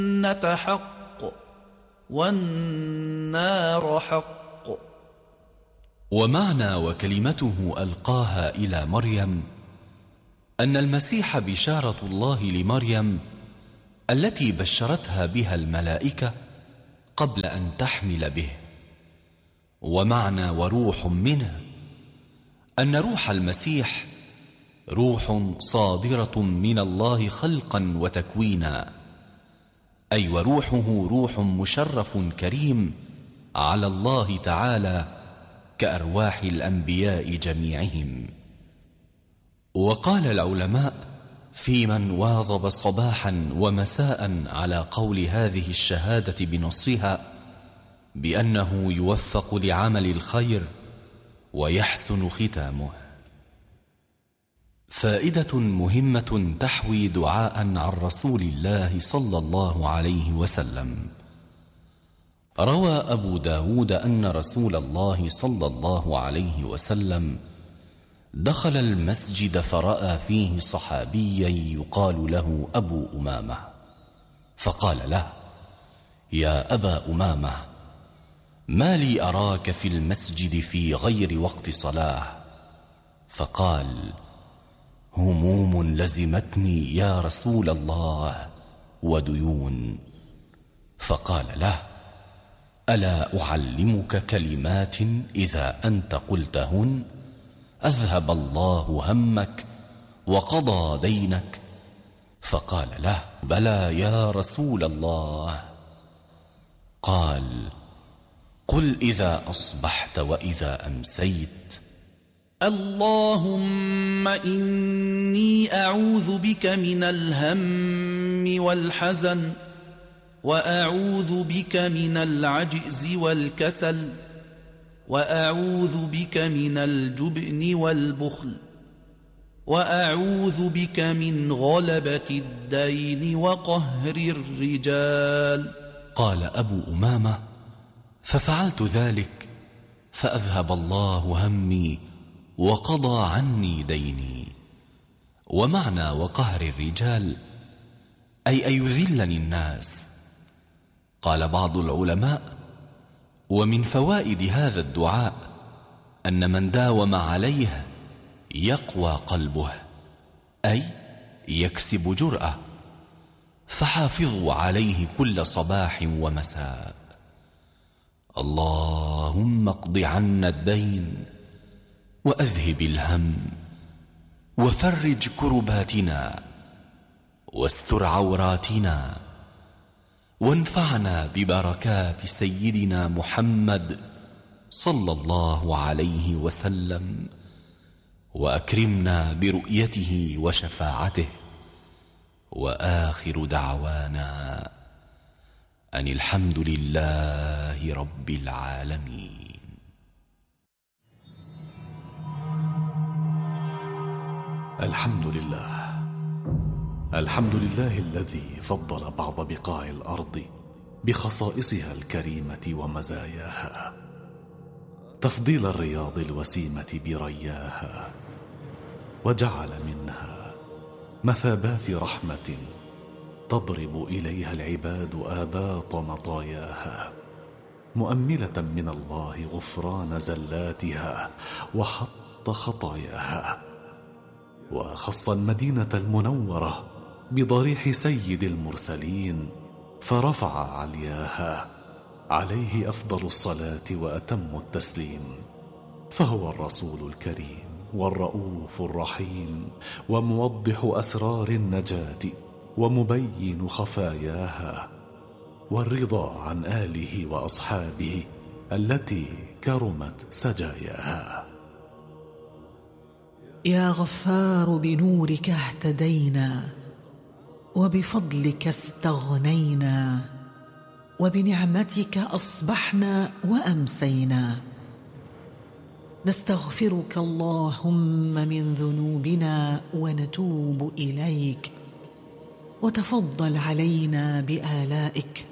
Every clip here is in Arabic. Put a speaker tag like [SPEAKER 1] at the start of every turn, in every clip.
[SPEAKER 1] الجنة حق والنار حق.
[SPEAKER 2] ومعنى وكلمته ألقاها إلى مريم أن المسيح بشارة الله لمريم التي بشرتها بها الملائكة قبل أن تحمل به. ومعنى وروح منه أن روح المسيح روح صادرة من الله خلقا وتكوينا، أي وروحه روح مشرف كريم على الله تعالى كأرواح الأنبياء جميعهم. وقال العلماء في من واظب صباحا ومساء على قول هذه الشهادة بنصها بأنه يوفق لعمل الخير ويحسن ختامه. فائدة مهمة تحوي دعاء عن رسول الله صلى الله عليه وسلم. روى أبو داود أن رسول الله صلى الله عليه وسلم دخل المسجد فرأى فيه صحابيا يقال له أبو أمامة، فقال له: يا أبا أمامة، ما لي أراك في المسجد في غير وقت صلاة؟ فقال: هموم لزمتني يا رسول الله وديون. فقال له: ألا أعلمك كلمات إذا أنت قلتهن أذهب الله همك وقضى دينك؟ فقال له: بلى يا رسول الله. قال: قل إذا أصبحت وإذا أمسيت:
[SPEAKER 1] اللهم إني أعوذ بك من الهم والحزن، وأعوذ بك من العجز والكسل، وأعوذ بك من الجبن والبخل، وأعوذ بك من غلبة الدين وقهر الرجال.
[SPEAKER 2] قال أبو أمامة: ففعلت ذلك فأذهب الله همي وقضى عني ديني. ومعنى وقهر الرجال أي أن يذلني الناس. قال بعض العلماء: ومن فوائد هذا الدعاء أن من داوم عليه يقوى قلبه، أي يكسب جرأة، فحافظوا عليه كل صباح ومساء. اللهم اقض عنا الدين وأذهب الهم وفرج كرباتنا واستر عوراتنا، وانفعنا ببركات سيدنا محمد صلى الله عليه وسلم، وأكرمنا برؤيته وشفاعته. وآخر دعوانا أن الحمد لله رب العالمين.
[SPEAKER 3] الحمد لله. الحمد لله الذي فضل بعض بقاع الأرض بخصائصها الكريمة ومزاياها، تفضيل الرياض الوسيمة برياها، وجعل منها مثابات رحمة تضرب إليها العباد آباط مطاياها، مؤملة من الله غفران زلاتها وحط خطاياها. وخص المدينة المنورة بضريح سيد المرسلين فرفع علياها، عليه أفضل الصلاة وأتم التسليم. فهو الرسول الكريم والرؤوف الرحيم، وموضح أسرار النجاة ومبين خفاياها، والرضا عن آله وأصحابه التي كرمت سجاياها.
[SPEAKER 4] يا غفار بنورك اهتدينا، وبفضلك استغنينا، وبنعمتك أصبحنا وأمسينا. نستغفرك اللهم من ذنوبنا ونتوب إليك، وتفضل علينا بآلائك،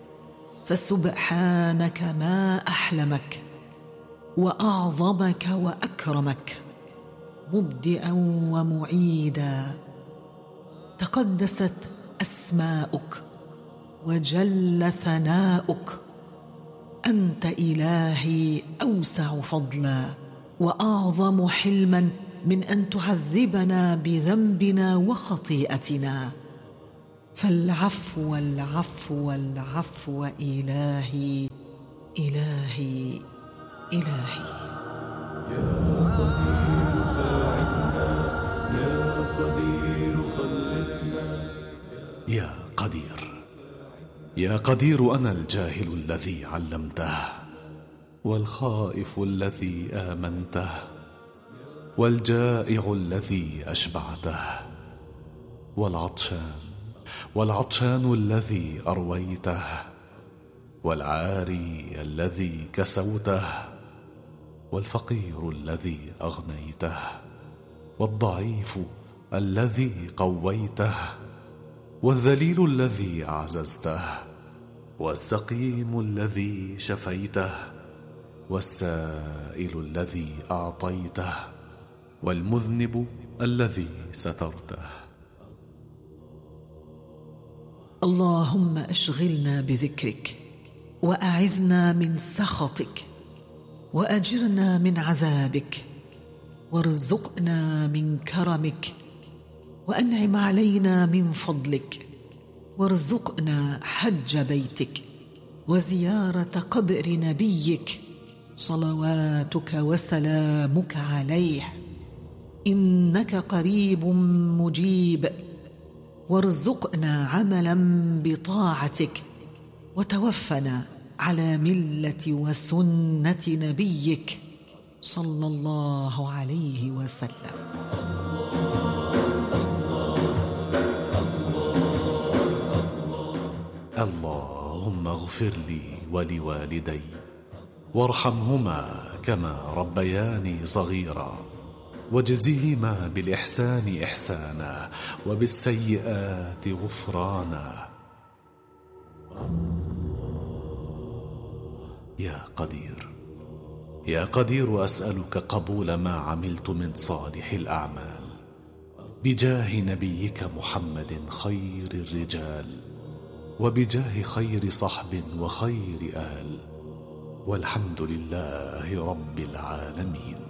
[SPEAKER 4] فسبحانك ما أحلمك وأعظمك وأكرمك، مبدئا ومعيدا. تقدست أسماؤك وجل ثناؤك. أنت إلهي أوسع فضلا وأعظم حلما من أن تعذبنا بذنبنا وخطيئتنا، فالعفو والعفو والعفو إلهي إلهي إلهي.
[SPEAKER 5] يا قدير ساعدنا، يا قدير خلصنا.
[SPEAKER 3] يا قدير، يا قدير، أنا الجاهل الذي علمته، والخائف الذي آمنته، والجائع الذي أشبعته، والعطشان الذي أرويته، والعاري الذي كسوته، والفقير الذي أغنيته، والضعيف الذي قويته، والذليل الذي أعززته، والسقيم الذي شفيته، والسائل الذي أعطيته، والمذنب الذي سترته.
[SPEAKER 4] اللهم أشغلنا بذكرك، وأعذنا من سخطك، وأجرنا من عذابك، وارزقنا من كرمك، وأنعم علينا من فضلك، وارزقنا حج بيتك وزيارة قبر نبيك صلواتك وسلامك عليه، إنك قريب مجيب. وارزقنا عملا بطاعتك، وتوفنا على ملة وسنة نبيك صلى الله عليه وسلم.
[SPEAKER 3] اللهم اغفر لي ولوالدي وارحمهما كما ربياني صغيرا، وجزهما بالإحسان إحسانا وبالسيئات غفرانا. يا قدير، يا قدير، أسألك قبول ما عملت من صالح الأعمال بجاه نبيك محمد خير الرجال، وبجاه خير صحب وخير آل، والحمد لله رب العالمين.